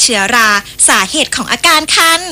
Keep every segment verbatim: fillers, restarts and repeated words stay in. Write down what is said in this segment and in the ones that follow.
ชื้อราสาเหตุของอาการคัน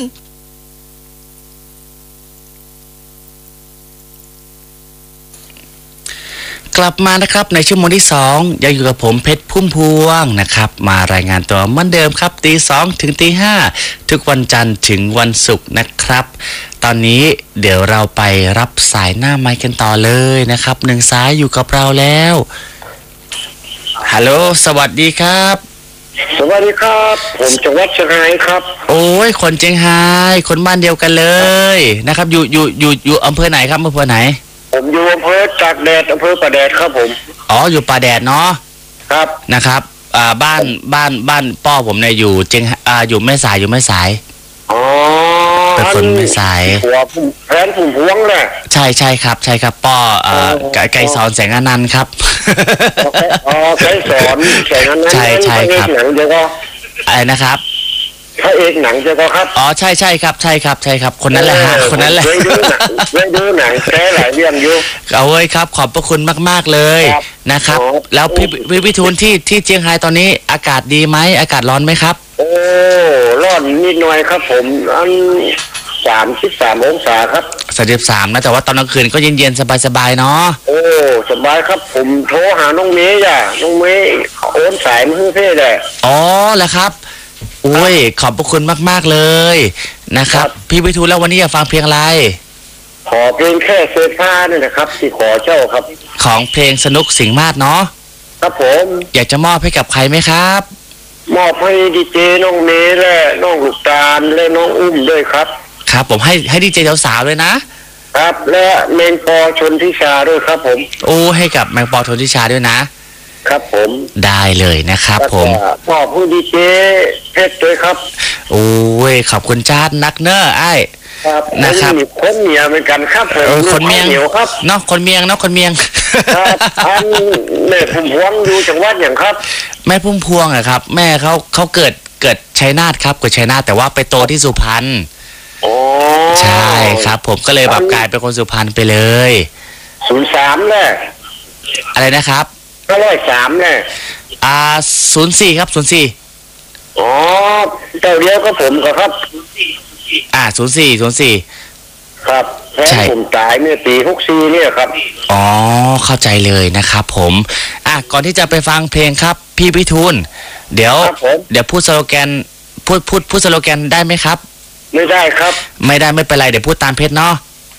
กลับมานะครับในชั่วโมงที่สองยังอยู่กับผมเพชรพุ่มพวงนะครับมารายงานตัวเหมือนเดิมครับตีสองถึงตีห้าทุกวันจันทร์ถึงวันศุกร์นะครับตอนนี้เดี๋ยวเราไปรับสายหน้าไมค์กันต่อเลยนะครับหนึ่งสายอยู่กับเราแล้วฮัลโหลสวัสดีครับสวัสดีครับผมจังหวัดเชียงรายครับโอ้ยคนเชียงรายคนบ้านเดียวกันเลยนะครับอยู่อยู่อยู่อยู่อำเภอไหนครับอำเภอไหนผมอยู่อำเภอตากแดดอำเภอป่าแดดครับผมอ๋ออยู่ป่าแดดเนาะครับนะครับอ่าบ้านบ้านบ้านป้อผมเนี่ยอยู่เชียงอ่าอยู่แม่สายอยู่แม่สายอ๋อเป็นคนแม่สายหัวแฟนผมพวงแหละใช่ใช่ครับใช่ครับป้ออ่าไก่สอนแสงอนันต์ครับอ๋อไก่สอนแสงอนันต์ใช่ใช่ครับหนังเดี๋ยวก็อะไรนะครับพระเอกหนังเจ้าก็ครับอ๋อใช่ใช่ครับใช่ครับใช่ครับคนนั้นแหละฮะคนนั้นแหละเล่นดูหนังเล่นดูหนังแค่หลายเรื่องอยู่เอาเว้ยครับขอบพระคุณมากๆเลยนะครับแล้วพี่พี่วิทูลที่ที่เชียงรายตอนนี้อากาศดีไหมอากาศร้อนไหมครับโอ้ร้อนนิดหน่อยครับผมอันสามสิบสามองศาครับสามสิบสามนะแต่ว่าตอนกลางคืนก็เย็นๆสบายๆเนาะโอ้สบายครับผมโทรหาน้องเมย์จ้ะน้องเมย์โอนสายมาให้เพ่เลยอ๋อเหรอครับโอ้ยขอบพระคุณมากๆเลยนะครับพี่วิทูลแล้ววันนี้อยากฟังเพลงอะไรขอเพลงแค่เสื้อผ้านี่นะครับที่ขอเจ้าครับของเพลงสนุกสิงห์มาศเนาะครับผมอยากจะมอบให้กับใครไหมครับมอบให้ดีเจน้องเมย์และน้องลูกตาลและน้องอุ้มด้วยครับครับผมให้ให้ดีเจสาวๆเลยนะครับและแมงปอชนทิชาด้วยครับผมโอ้ให้กับแมงปอชนทิชาด้วยนะครับผมได้เลยนะครับผมมอบให้ดีเจเพชรด้วยครับโอ้ยขอบคุณจ้านักเนอไอ้ครับนะครับคนเมียเหมือนกันครับผมคนเมียงเนาะคนเมียงเนาะคนเมียงครับอันแม่พุ่มพวงอยู่จังหวัดอย่างครับแม่พุ่มพวงอะครับแม่เขาเขาเกิดเกิดชัยนาทครับเกิดชัยนาทแต่ว่าไปโตที่สุพรรณโอ้ใช่ครับผมก็เลยแบบกลายเป็นคนสุพรรณไปเลยศูนย์สามเลยอะไรนะครับก็ร้อยสามเลยอ่าศูนย์สี่ครับศูนย์สี่อ๋อเจ้าเดียวก็ผมก็ครับอ่าศูนย์สี่ศูนย์สี่ครับแฟนผมตายเมื่อปีหกสี่เนี่ยครับอ๋อเข้าใจเลยนะครับผมอ่ะก่อนที่จะไปฟังเพลงครับพี่พิทูลเดี๋ยวเดี๋ยวพูดสโลแกนพูดพูดพูดสโลแกนได้ไหมครับไม่ได้ครับไม่ได้ไม่เป็นไรเดี๋ยวพูดตามเพชรเนาะ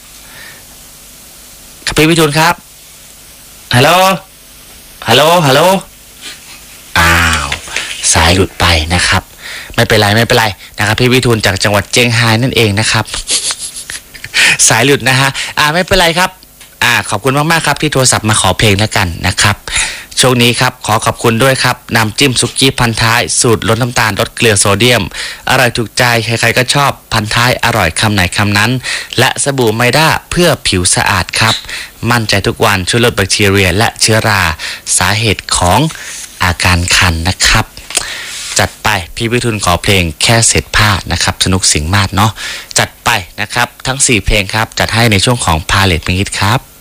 พี่พิทูลครับฮัลโหลฮัลโหลฮัลโหลอ้าวสายหลุดไปนะครับไม่เป็นไรไม่เป็นไรนะครับพี่วิทูลจากจังหวัดเชียงรายนั่นเองนะครับสายหลุดนะฮะอ่าไม่เป็นไรครับอ่าขอบคุณมากๆครับที่โทรศัพท์มาขอเพลงแล้วกันนะครับช่วงนี้ครับขอขอบคุณด้วยครับน้ำจิ้มซุกี้พันท้ายสูตรลดน้ำตาลลดเกลือโซเดียมอร่อยถูกใจใครๆก็ชอบพันท้ายอร่อยคำไหนคำนั้นและสบู่ไมด้าเพื่อผิวสะอาดครับมั่นใจทุกวันช่วยลดแบคทีเรียและเชื้อราสาเหตุของอาการคันนะครับจัดไปพี่วิทูลขอเพลงแค่เศษผ้านะครับสนุกสิงห์มาศเนาะจัดไปนะครับทั้งสี่เพลงครับจัดให้ในช่วงของพาเลทมิตรครับ